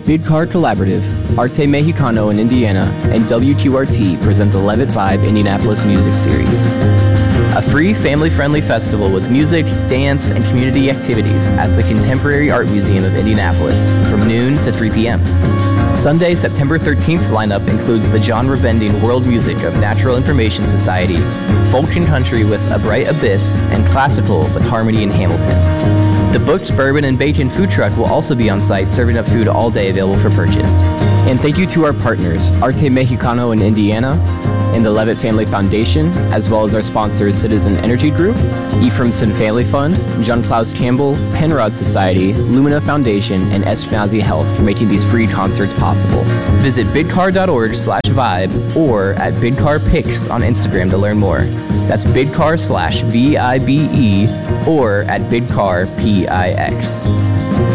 Bidcar Collaborative, Arte Mexicano in Indiana, and WQRT present the Levitt Vibe Indianapolis Music Series. A free, family-friendly festival with music, dance, and community activities at the Contemporary Art Museum of Indianapolis from noon to 3 p.m. Sunday, September 13th lineup includes the genre-bending world music of Natural Information Society, folk and country with A Bright Abyss, and classical with Harmony in Hamilton. The Booked Bourbon and Bacon food truck will also be on site serving up food all day available for purchase. And thank you to our partners, Arte Mexicano in Indiana, and the Levitt Family Foundation, as well as our sponsors Citizen Energy Group, Ephraimson Family Fund, John Klaus Campbell, Penrod Society, Lumina Foundation, and Eskenazi Health for making these free concerts possible. Visit bidcar.org/vibe or at bidcarpics on Instagram to learn more. That's bidcar/VIBE or at bidcarpix.